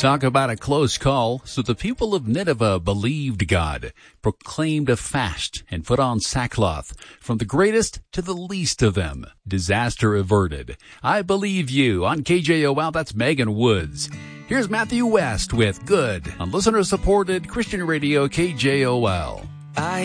Talk about a close call. So the people of Nineveh believed God, proclaimed a fast, and put on sackcloth, from the greatest to the least of them. Disaster averted. I Believe You on KJOL. That's Megan Woods. Here's Matthew West with Good on listener-supported Christian radio KJOL.